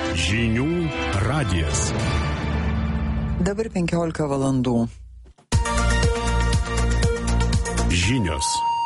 Žinių radijas. Dabar 15 valandų. Žinios.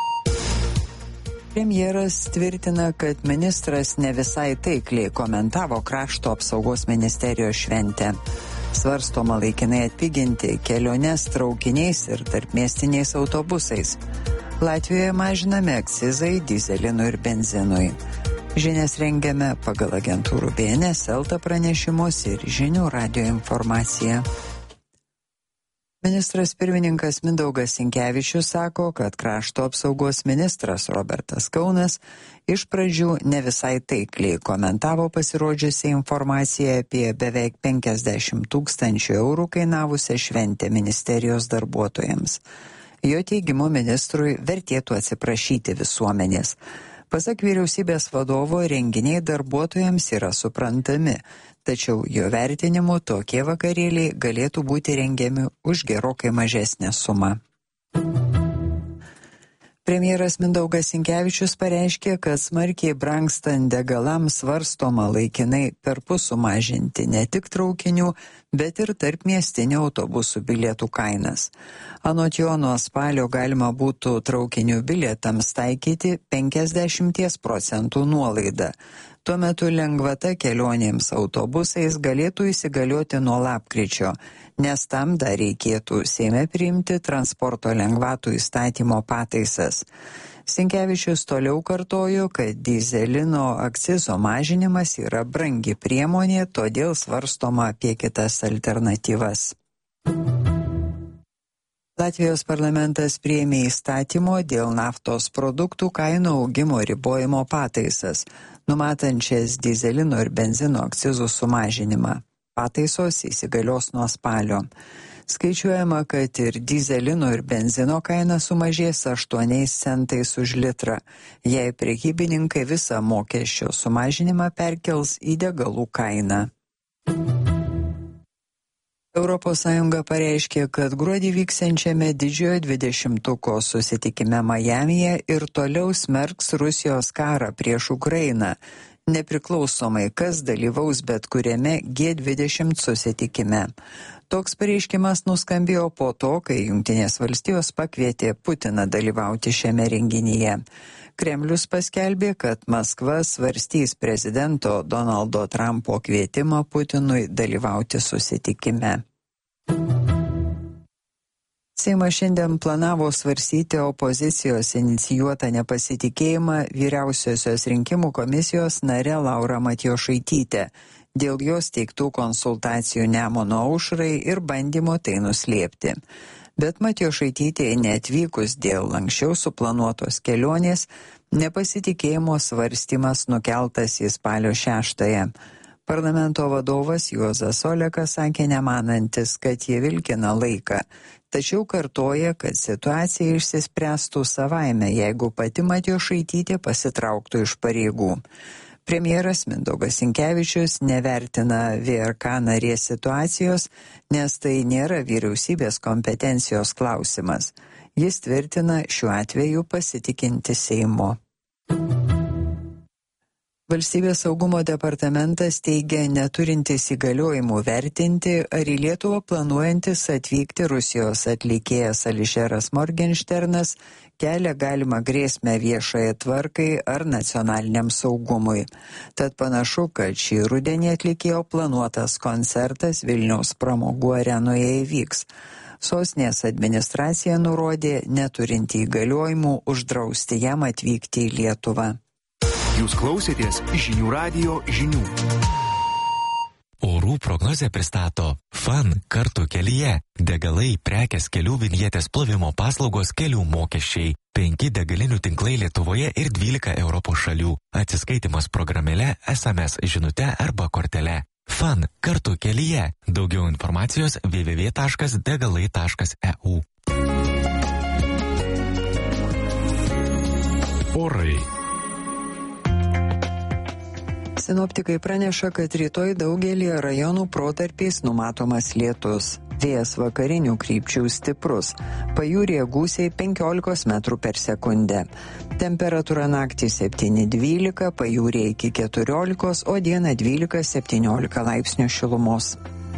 Premjeras tvirtina, kad ministras ne visai taikliai komentavo krašto apsaugos ministerijos šventę. Svarstoma laikinai atpiginti keliones traukiniais ir tarpmiestiniais autobusais. Latvijoje mažinami akcizai dyzelinui ir benzinui. Žinias rengiame pagal agentūrų BNS, Elta pranešimus ir Žinių radijo informaciją. Ministras pirmininkas Mindaugas Sinkevičius sako, kad krašto apsaugos ministras Robertas Kaunas iš pradžių ne visai taikliai komentavo pasirodžiusią informaciją apie beveik 50 000 eurų kainavusią šventę ministerijos darbuotojams. Jo teigimu ministrui vertėtų atsiprašyti visuomenės. Pasak vyriausybės vadovo, renginiai darbuotojams yra suprantami, tačiau jo vertinimu tokie vakarėliai galėtų būti rengiami už gerokai mažesnę sumą. Premjeras Mindaugas Sinkevičius pareiškė, kad smarkiai brangstant degalams svarstoma laikinai perpus sumažinti ne tik traukinių, bet ir tarpmiestinių autobusų bilietų kainas. Anot jo, nuo spalio galima būtų traukinių bilietams taikyti 50% nuolaidą. Tuo metu lengvata kelionėms autobusais galėtų įsigalioti nuo lapkričio, nes tam dar reikėtų Seime priimti transporto lengvatų įstatymo pataisas. Sinkevičius toliau kartojo, kad dyzelino akcizo mažinimas yra brangi priemonė, todėl svarstoma apie kitas alternatyvas. Latvijos parlamentas priėmė įstatymo dėl naftos produktų kainų augimo ribojimo pataisas, numatančias dyzelino ir benzino akcizų sumažinimą. Pataisos įsigalios nuo spalio. Skaičiuojama, kad ir dyzelino ir benzino kaina sumažės 8 centais už litrą, jei prekybininkai visą mokesčio sumažinimą perkels į degalų kainą. ES pareiškė, kad gruodį vyksiančiame didžiojo 20-tuko susitikime Majamyje ir toliau smerks Rusijos karą prieš Ukrainą, nepriklausomai kas dalyvaus bet kuriame G20 susitikime. Toks pareiškimas nuskambėjo po to, kai Jungtinės valstijos pakvietė Putiną dalyvauti šiame renginyje. Kremlius paskelbė, kad Maskva svarstys prezidento Donaldo Trumpo kvietimą Putinui dalyvauti susitikime. Seimas šiandien planavo svarstyti opozicijos inicijuotą nepasitikėjimą Vyriausiosios rinkimų komisijos nare Laura Matjošaitytė dėl jos teiktų konsultacijų Nemuno aušrai ir bandymo tai nuslėpti. Bet Matjošaitytė neatvykus dėl anksčiau suplanuotos kelionės, nepasitikėjimo svarstymas nukeltas į spalio 6. Parlamento vadovas Juozas Olekas sakė nemanantis, kad jie vilkina laiką, tačiau kartoja, kad situacija išsispręstų savaime, jeigu pati Matjošaitytė pasitrauktų iš pareigų. Premjeras Mindaugas Sinkevičius nevertina VRK narės situacijos, nes tai nėra vyriausybės kompetencijos klausimas. Jis tvirtina šiuo atveju pasitikinti Seimu. Valstybės saugumo departamentas teigia neturintis įgaliojimų vertinti, ar į Lietuvą planuojantis atvykti Rusijos atlikėjas Ališeras Morgenšternas kelia galimą grėsmę viešajai tvarkai ar nacionaliniam saugumui. Tad panašu, kad šį rudenį atlikėjo planuotas koncertas Vilniaus pramogų arenoje įvyks. Sostinės administracija nurodė neturinti įgaliojimų uždrausti jam atvykti į Lietuvą. Jūs klausėtės Žinių radijo žinių. Orų prognozę pristato FAN kartu kelyje. Degalai, prekės, kelių vinjetės, plovimo paslaugos, kelių mokesčiai. 5 degalinių tinklai Lietuvoje ir 12 Europos šalių. Atsiskaitimas programėle, SMS žinute arba kortele. FAN kartu kelyje. Daugiau informacijos www.degalai.eu. Orai. Sinoptikai praneša, kad rytoj daugelį rajonų protarpiais numatomas lietus. Vėjas vakarinių krypčių stiprus. Pajūryje gūsiai 15 metrų per sekundę. Temperatūra naktį 7-12, pajūryje iki 14, o dieną 12-17 laipsnių šilumos.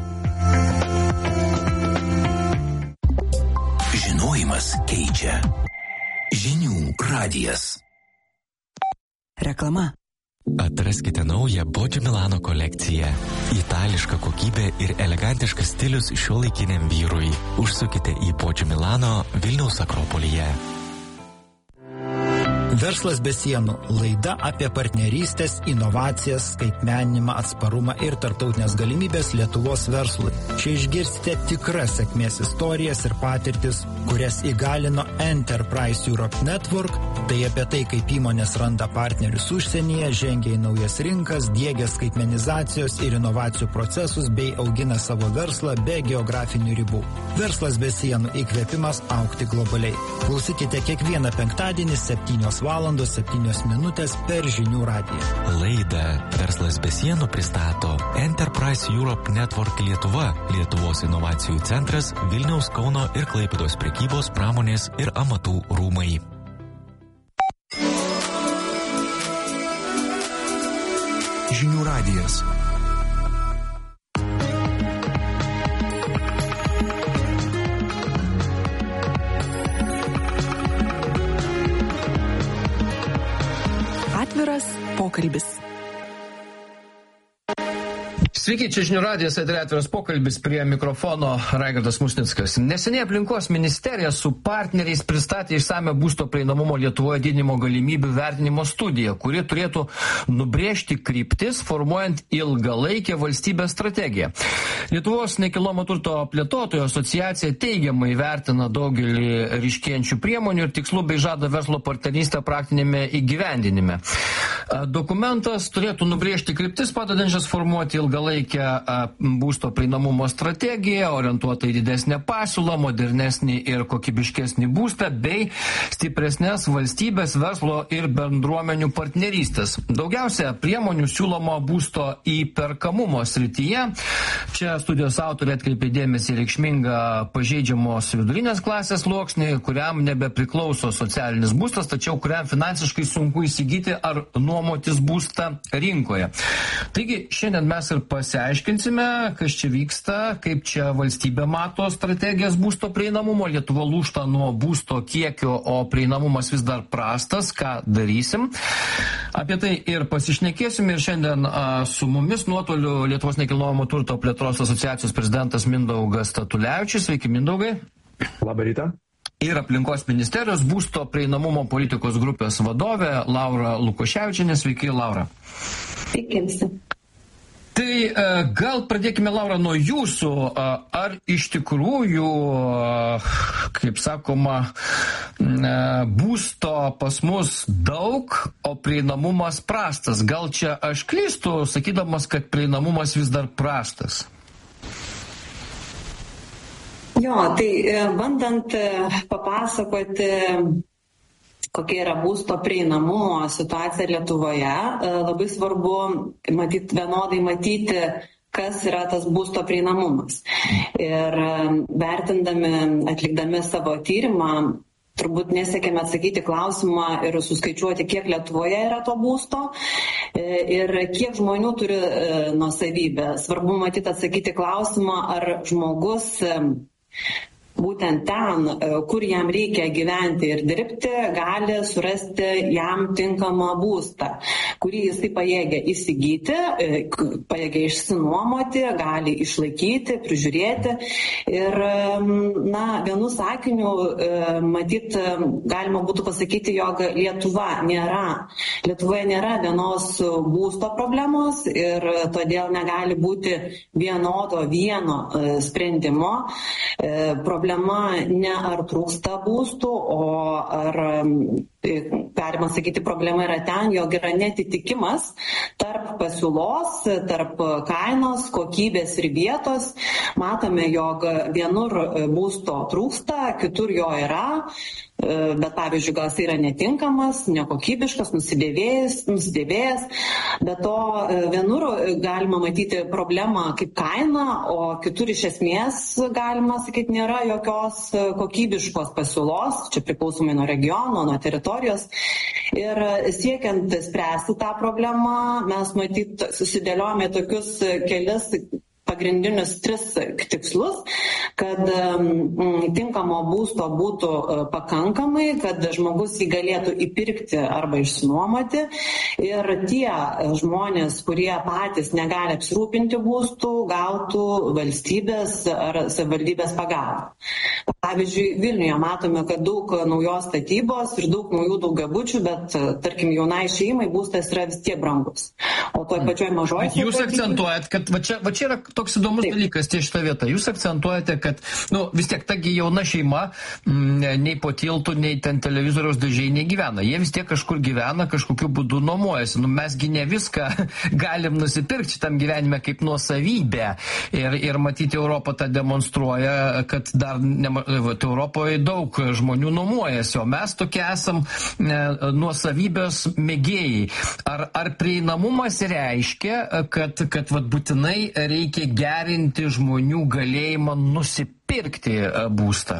Žinojimas keičia. Žinių radijas. Reklama. Atraskite naują Bočio Milano kolekciją. Itališka kokybė ir elegantiškas stilius šiuolaikiniam vyrui. Užsukite į Bočio Milano Vilniaus Akropolyje. Verslas be sienų – laida apie partnerystės, inovacijas, skaitmeninimą, atsparumą ir tarptautinės galimybės Lietuvos verslui. Čia išgirsite tikras sėkmės istorijas ir patirtis, kurias įgalino Enterprise Europe Network, tai apie tai, kaip įmonės randa partnerius užsienyje, žengia į naujas rinkas, diegia skaitmenizacijos ir inovacijų procesus bei augina savo verslą be geografinių ribų. Verslas be sienų – įkvėpimas augti globaliai. Klausykite kiekvieną penktadienį 7:07 per Žinių radiją. Laidą Verslas be sienų pristato Enterprise Europe Network Lietuva, Lietuvos inovacijų centras, Vilniaus, Kauno ir Klaipėdos prekybos, pramonės ir amatų rūmai. Žinių radijas. Atviras pokalbis. Sveiki, čia Žinių radijas, eteryje Atviras pokalbis, prie mikrofono Raigardas Musnickas. Neseniai aplinkos ministerija su partneriais pristatė išsame būsto prieinamumo Lietuvoje didinimo galimybių vertinimo studiją, kuri turėtų nubrėžti kryptis, formuojant ilgalaikę valstybės strategiją. Lietuvos nekilnojamo turto plėtotojų asociacija teigiamai vertina daugelį ryškėjančių priemonių ir tikslų bei žada verslo partnerystę praktinėme įgyvendinime. Dokumentas turėtų nubrėžti kryptis, padedančias formuoti ilgalaikę būsto prieinamumo strategiją, orientuotą į didesnę pasiūlą, modernesnį ir kokybiškesnį būstą bei stipresnės valstybės, verslo ir bendruomenių partnerystės. Daugiausia priemonių siūloma būsto įperkamumo srityje. Čia studijos autoriai atkreipė dėmesį reikšmingą pažeidžiamos vidurinės klasės sluoksnį, kuriam nebepriklauso socialinis būstas, tačiau kuriam finansiškai sunku įsigyti ar nuomotis būstą rinkoje. Taigi, šiandien mes ir pasiaiškinsime, kas čia vyksta, kaip čia valstybė mato strategijas būsto prieinamumo. Lietuva lūžta nuo būsto kiekio, o prieinamumas vis dar prastas. Ką darysim? Apie tai ir pasišnekėsim. Ir šiandien su mumis nuotoliu Lietuvos nekilnojamo turto plėtros asociacijos prezidentas Mindaugas Statulevičius. Sveiki, Mindaugai. Labą rytą. Ir aplinkos ministerijos būsto prieinamumo politikos grupės vadovė Laura Lukoševičienė. Sveiki, Laura. Sveiki. Tai gal pradėkime, Laura, nuo jūsų. Ar iš tikrųjų, kaip sakoma, būsto pas mus daug, o prieinamumas prastas? Gal čia aš klystu, sakydamas, kad prieinamumas vis dar prastas? Jo, tai bandant papasakoti, kokia yra būsto prieinamumo situacija Lietuvoje, labai svarbu vienodai matyti, kas yra tas būsto prieinamumas. Ir vertindami, atlikdami savo tyrimą, turbūt nesiekėme atsakyti klausimą ir suskaičiuoti, kiek Lietuvoje yra to būsto ir kiek žmonių turi nuosavybę. Svarbu matyti atsakyti klausimą, ar žmogus būtent ten, kur jam reikia gyventi ir dirbti, gali surasti jam tinkamą būstą, kurį jisai pajėgia įsigyti, pajėgia išsinuomoti, gali išlaikyti, prižiūrėti. Ir, vienu sakiniu, matyt, galima būtų pasakyti, jog Lietuvoje nėra vienos būsto problemos ir todėl negali būti vieno sprendimo. Problema ne ar trūksta būstų, o ar galima sakyti, problema yra ten, jog yra netitikimas tarp pasiūlos, tarp kainos, kokybės ir vietos. Matome, jog vienur būsto trūksta, kitur jo yra. Bet pavyzdžiui, gal jis yra netinkamas, nekokybiškas, nusidėvėjęs. Bet to vienur galima matyti problemą kaip kaina, o kitur iš esmės galima sakyti nėra jokios kokybiškos pasiūlos, čia priklausomai nuo regiono, nuo teritorijos. Ir siekiant spręsti tą problemą, mes matyt susidėliojame tokius kelis pagrindinius 3 tikslus, kad tinkamo būsto būtų pakankamai, kad žmogus jį galėtų įpirkti arba išsinuomoti ir tie žmonės, kurie patys negali apsirūpinti būstų, gautų valstybės ar savivaldybės pagalbą. Pavyzdžiui, Vilniuje matome, kad daug naujos statybos ir daug naujų daugiabučių, bet tarkim jaunai šeimai būstas yra vis tiek brangus. O toj pačioj mažoj... Jūs akcentuojat, kad va čia yra toks įdomus dalykas ties šitą vietą. Jūs akcentuojate, kad vis tiek tagi jauna šeima nei po tiltų, nei ten televizoriaus dėžiai negyvena. Jie vis tiek kažkur gyvena, kažkokiu būdu nuomojasi. Mesgi ne viską galim nusipirkti šitam gyvenime kaip nuosavybę. Ir matyti, Europą tą demonstruoja, kad dar Europoje daug žmonių nuomojasi, o mes tokie esam nuosavybės mėgėjai. Ar prieinamumas reiškia, kad būtinai reikia gerinti žmonių galėjimą nusipirkti būstą?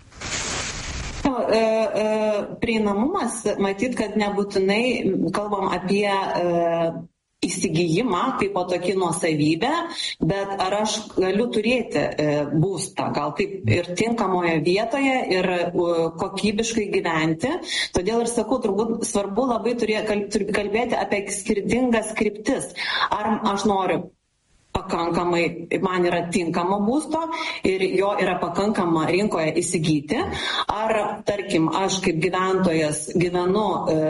Prieinamumas, matyt, kad nebūtinai kalbam apie įsigijimą kaip po tokį nuosavybę, bet ar aš galiu turėti būstą, gal taip ir tinkamoje vietoje ir kokybiškai gyventi. Todėl ir sakau, turbūt svarbu labai kalbėti apie skirtingas kryptis. Ar aš noriu pakankamai, man yra tinkamo būsto ir jo yra pakankama rinkoje įsigyti, ar, tarkim, aš kaip gyventojas gyvenu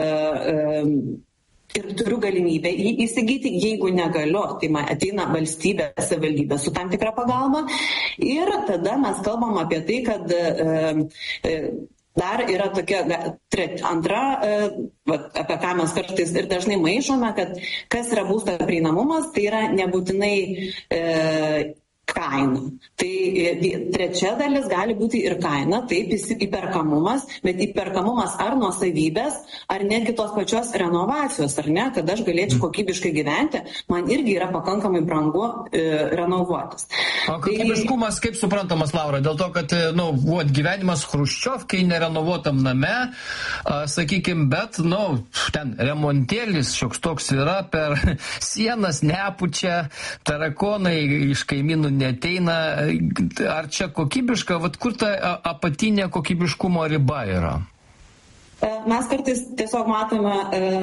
ir turiu galimybę jį įsigyti, jeigu negaliu, tai man ateina valstybė, savivaldybė su tam tikra pagalba ir tada mes kalbam apie tai, kad dar yra tokia antra, apie ką mes kartais ir dažnai maišome, kad kas yra būsto prieinamumas, tai yra nebūtinai kaina. Tai trečia dalis gali būti ir kaina, taip, įperkamumas, bet įperkamumas ar nuosavybės, ar netgi tos pačios renovacijos, ar ne, kad aš galėčiau kokybiškai gyventi, man irgi yra pakankamai brangu renovuotis. O kokybiškumas kaip suprantamas, Laura? Dėl to, kad gyvenimas Chruščiovkai nerenovuotam name, sakykime, bet, ten remontėlis šioks toks yra, per sienas nepučia, tarakonai iš kaimynų neteina. Ar čia kokybiška? Kur ta apatinė kokybiškumo riba yra? Mes kartais tiesiog matome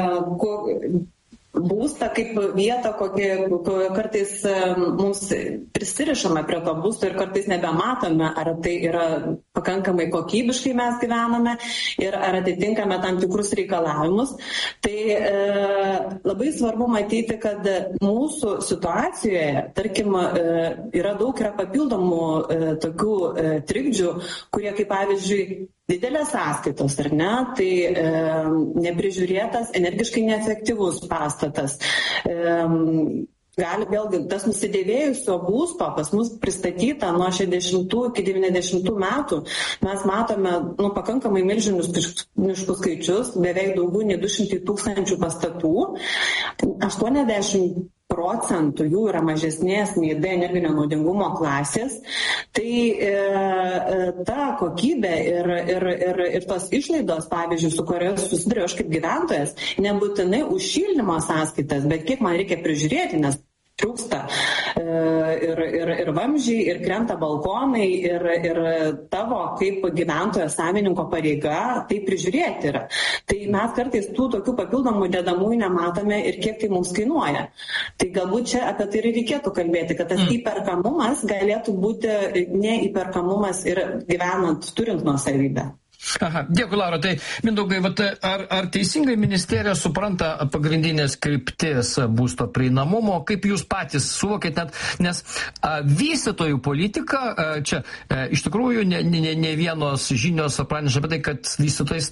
būstą kaip vietą, kartais mums prisirišame prie to būsto ir kartais nebematome, ar tai yra pakankamai kokybiškai mes gyvename ir ar atitinkame tam tikrus reikalavimus. Tai labai svarbu matyti, kad mūsų situacijoje, tarkim, yra papildomų tokių trikdžių, kurie kaip pavyzdžiui didelės sąskaitos, ar ne, tai neprižiūrėtas, energiškai neefektyvus pastatas. Gali vėlgi tas nusidėvėjusio būsto pas mus pristatyta nuo 60 iki 90 metų. Mes matome pakankamai milžiniškus skaičius, beveik daugiau nei 200 000 pastatų. 80% jų yra mažesnės nei D energinio naudingumo klasės. Tai ta kokybė ir tos išlaidos, pavyzdžiui, su kuriomis susiduriu aš kaip gyventojas, nebūtinai už šildymo sąskaitas, bet kiek man reikia prižiūrėti, nes trūksta ir vamzdžiai, ir krenta balkonai, ir tavo kaip gyventojo savininko pareiga tai prižiūrėti yra. Tai mes kartais tų tokių papildomų dedamųjų nematome ir kiek tai mums kainuoja. Tai galbūt čia apie tai ir reikėtų kalbėti, kad tas įperkamumas galėtų būti neįperkamumas ir gyvenant, turint nuosavybę. Aha, dėkui, Laura. Tai, Mindaugai, ar teisingai ministerija supranta pagrindinės kryptis būsto prieinamumo, kaip jūs patys suvokėte, nes vystytojų politika, čia iš tikrųjų ne vienos žinios praneša apie tai, kad vystytojai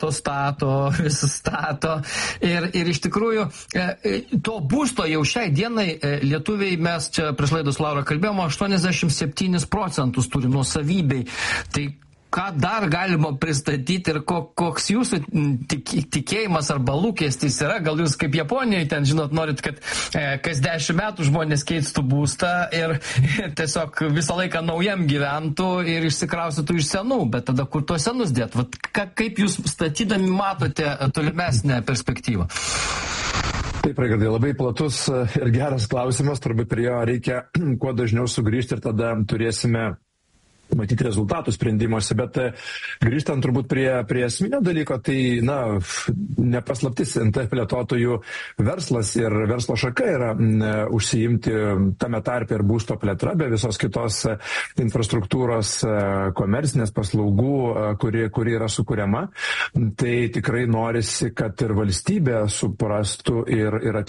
stato ir iš tikrųjų to būsto jau šiai dienai lietuviai, mes čia prieš laidos Laura kalbėjome, 87% turi nuosavybei. Tai ką dar galima pristatyti ir koks jūsų tikėjimas arba lūkestis yra? Gal jūs kaip Japonijoje ten, žinot, norit, kad kas 10 metų žmonės keistų būstą ir tiesiog visą laiką naujam gyventų ir išsikraustytų iš senų, bet tada kur tuos senus dėt? Kaip jūs statydami matote tolimesnę perspektyvą? Taip, Raigardai, labai platus ir geras klausimas, turbūt prie jo reikia kuo dažniau sugrįžti ir tada turėsime matyti rezultatų sprendimuose, bet grįžtant turbūt prie esminio dalyko, tai, nepaslaptis NT plėtotojų verslas ir verslo šaka yra užsiimti tame tarpe ir būsto plėtra, be visos kitos infrastruktūros komercinės paslaugų, kuri yra sukuriama. Tai tikrai norisi, kad ir valstybė suprastų ir